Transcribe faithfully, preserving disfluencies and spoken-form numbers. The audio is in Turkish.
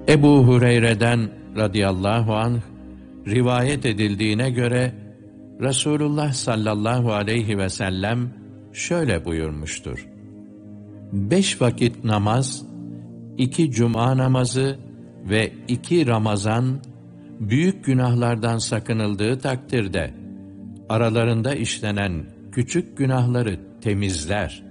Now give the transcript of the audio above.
Ebu Hureyre'den radıyallahu anh rivayet edildiğine göre Resulullah sallallahu aleyhi ve sellem şöyle buyurmuştur: Beş vakit namaz, iki cuma namazı ve iki Ramazan, büyük günahlardan sakınıldığı takdirde, aralarında işlenen küçük günahları temizler.